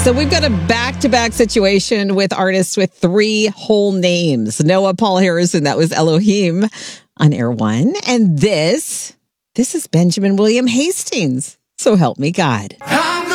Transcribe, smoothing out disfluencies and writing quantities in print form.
So we've got a back-to-back situation with artists with three whole names. Noah Paul Harrison, that was Elohim on Air One. And this is Benjamin William Hastings. So help me God.